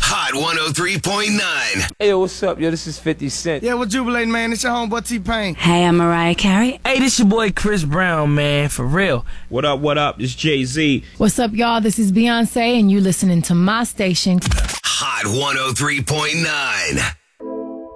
Hot 103.9. Hey, yo, what's up? Yo, this is 50 Cent. Yeah, we're jubilating, man. It's your homeboy T-Pain. Hey, I'm Mariah Carey. Hey, this your boy Chris Brown, man, for real. What up, what up? It's Jay-Z. What's up, y'all? This is Beyonce, and you listening to my station. Hot 103.9.